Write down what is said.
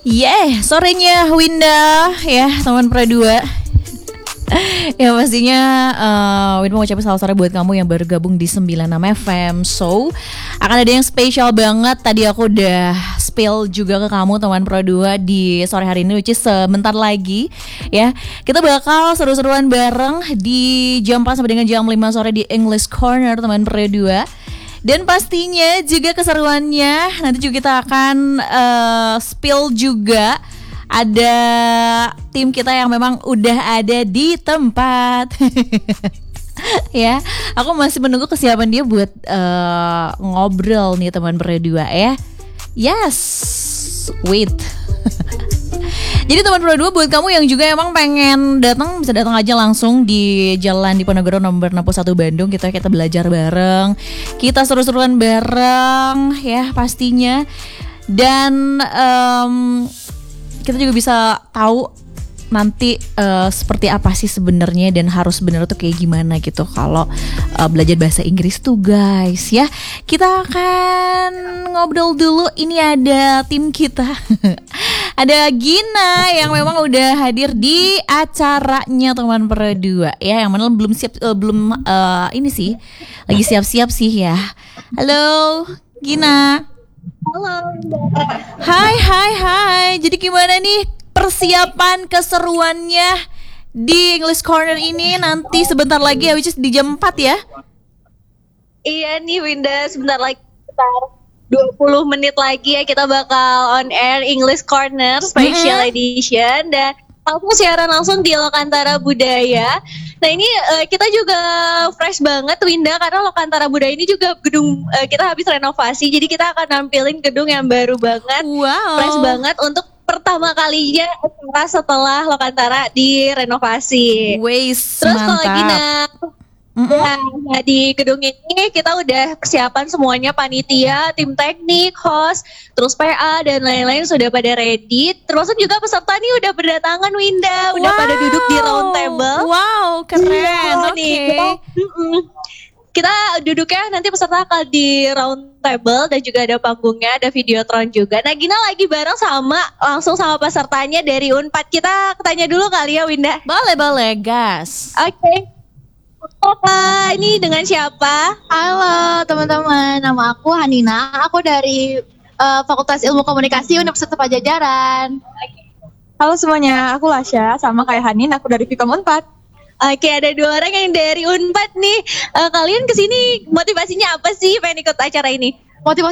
Sorenya Winda ya teman Pradua. Ya pastinya Win mau ucapin selamat sore buat kamu yang baru gabung di 96 FM. So akan ada yang spesial banget. Tadi aku udah spill juga ke kamu teman Pro2 di sore hari ini, which is sebentar lagi ya. Kita bakal seru-seruan bareng di jam 4 sampai dengan jam 5 sore di English Corner teman Pro2. Dan pastinya juga keseruannya nanti juga kita akan spill juga. Ada tim kita yang memang udah ada di tempat. Ya, aku masih menunggu kesiapan dia buat ngobrol nih teman berdua ya. Yes, wait. Jadi teman berdua buat kamu yang juga emang pengen datang, bisa datang aja langsung di Jalan Diponegoro nomor 61 Bandung. Kita belajar bareng, kita seru-seruan bareng ya pastinya. Dan kita juga bisa tahu nanti seperti apa sih sebenarnya dan harus bener tuh kayak gimana gitu kalau belajar bahasa Inggris tuh guys ya. Kita akan ngobrol dulu. Ini ada tim kita. Ada Gina yang memang udah hadir di acaranya teman Pro2 ya, yang mana belum siap ini sih lagi siap-siap sih ya. Halo Gina. Halo. Hai. Jadi gimana nih persiapan keseruannya di English Corner ini nanti sebentar lagi ya, which is di jam 4 ya? Iya nih Winda, sebentar lagi sekitar 20 menit lagi ya kita bakal on air English Corner Special Edition dan langsung siaran langsung di Lokantara Budaya. Nah ini kita juga fresh banget Winda, karena Lokantara Budaya ini juga gedung kita habis renovasi, jadi kita akan nampilin gedung yang baru banget, fresh banget untuk pertama kalinya acara setelah Lokantara direnovasi. Terus mantap. kalau Gina, nah di gedung ini kita udah persiapan semuanya, panitia, tim teknik, host, terus PA dan lain-lain sudah pada ready. Termasuk juga peserta nih udah berdatangan Winda, udah pada duduk di round table. Wow, keren. Oke. Kita duduknya nanti peserta akan di round table dan juga ada panggungnya, ada videotron juga. Nah Gina lagi bareng langsung sama pesertanya dari Unpad. Kita tanya dulu kali ya Winda. Boleh, gas. Oke. Kak, ini dengan siapa? Halo teman-teman, nama aku Hanina. Aku dari Fakultas Ilmu Komunikasi Universitas Pajajaran. Halo semuanya, aku Lasya, sama kayak Hanin, aku dari Vkom Unpad. Oke, ada 2 orang yang dari Unpad nih. Kalian kesini motivasinya apa sih pengen ikut acara ini? Motivasi